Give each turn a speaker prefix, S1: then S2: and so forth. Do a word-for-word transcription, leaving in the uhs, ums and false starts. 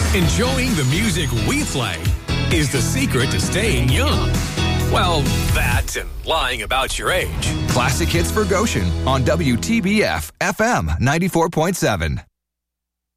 S1: Enjoying the music we play is the secret to staying young. Well, that and lying about your age.
S2: Classic hits for Goshen on W T B F F M ninety-four point seven.